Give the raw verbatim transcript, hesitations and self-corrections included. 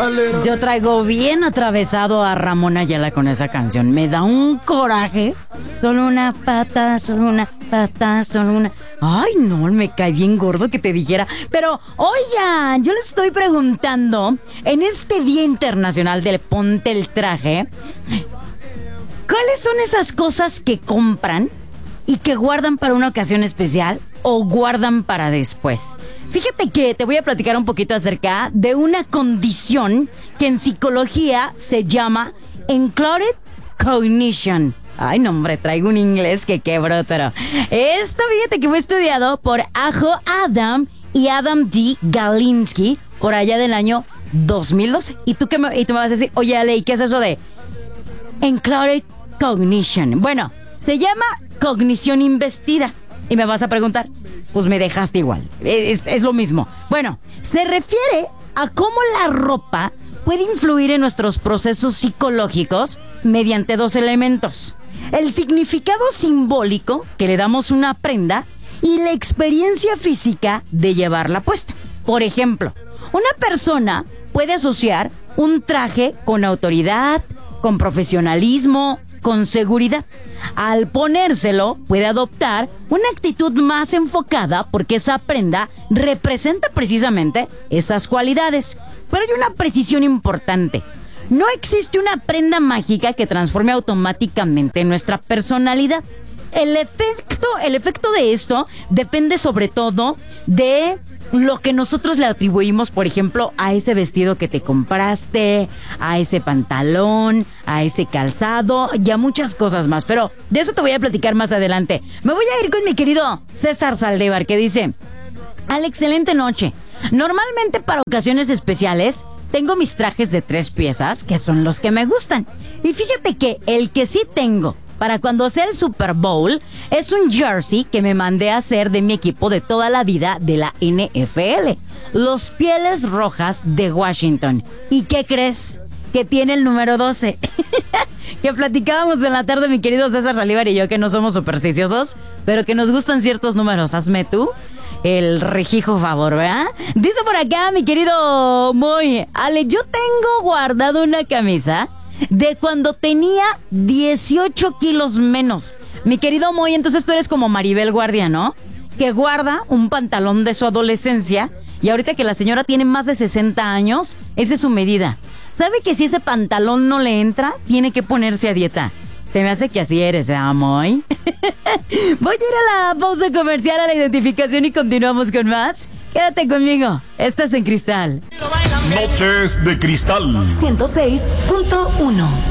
Yo traigo bien atravesado a Ramón Ayala con esa canción. Me da un coraje. Solo una pata, solo una pata, solo una... Ay, no, me cae bien gordo que te dijera. Pero, oigan, yo les estoy preguntando, en este Día Internacional del Ponte el Traje, ¿cuáles son esas cosas que compran y que guardan para una ocasión especial o guardan para después? Fíjate que te voy a platicar un poquito acerca de una condición que en psicología se llama Encluded Cognition. Ay, no, hombre, traigo un inglés que qué brotero. Esto, fíjate que fue estudiado por Ajo Adam y Adam D. Galinsky por allá del año dos mil doce. ¿Y tú, qué me, y tú me vas a decir, oye, Ale, ¿qué es eso de Encluded Cognition? Bueno, se llama cognición investida. Y me vas a preguntar, pues me dejaste igual. Es, es lo mismo. Bueno, se refiere a cómo la ropa puede influir en nuestros procesos psicológicos mediante dos elementos: el significado simbólico que le damos a una prenda y la experiencia física de llevarla puesta. Por ejemplo, una persona puede asociar un traje con autoridad, con profesionalismo, con seguridad. Al ponérselo, puede adoptar una actitud más enfocada porque esa prenda representa precisamente esas cualidades. Pero hay una precisión importante. No existe una prenda mágica que transforme automáticamente nuestra personalidad. El efecto, el efecto de esto depende sobre todo de lo que nosotros le atribuimos, por ejemplo, a ese vestido que te compraste, a ese pantalón, a ese calzado y a muchas cosas más. Pero de eso te voy a platicar más adelante. Me voy a ir con mi querido César Saldívar, que dice: al excelente noche. Normalmente para ocasiones especiales tengo mis trajes de tres piezas, que son los que me gustan. Y fíjate que el que sí tengo para cuando sea el Super Bowl es un jersey que me mandé a hacer de mi equipo de toda la vida de la N F L, los Pieles Rojas de Washington. ¿Y qué crees? Que tiene el número doce. Que platicábamos en la tarde mi querido César Saldívar y yo, que no somos supersticiosos, pero que nos gustan ciertos números. Hazme tú el rejijo favor, ¿verdad? Dice por acá mi querido Moy: Ale, yo tengo guardado una camisa de cuando tenía dieciocho kilos menos. Mi querido Moy, entonces tú eres como Maribel Guardia, ¿no? Que guarda un pantalón de su adolescencia y ahorita que la señora tiene más de sesenta años, esa es su medida. ¿Sabe que si ese pantalón no le entra, tiene que ponerse a dieta? Se me hace que así eres, ¿eh, Moy? Voy a ir a la pausa comercial, a la identificación, y continuamos con más. Quédate conmigo. Estás en Cristal. Noches de Cristal. ciento seis punto uno.